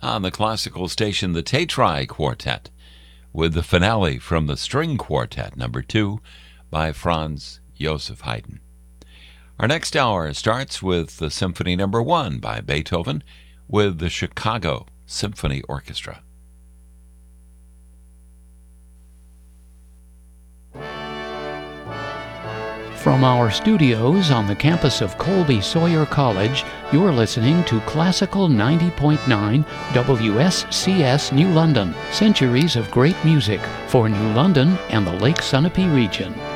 On the classical station, the Tatry Quartet, with the finale from the String Quartet, number 2, by Franz Joseph Haydn. Our next hour starts with the Symphony number 1 by Beethoven with the Chicago Symphony Orchestra. From our studios on the campus of Colby Sawyer College, you're listening to Classical 90.9 WSCS New London, centuries of great music for New London and the Lake Sunapee region.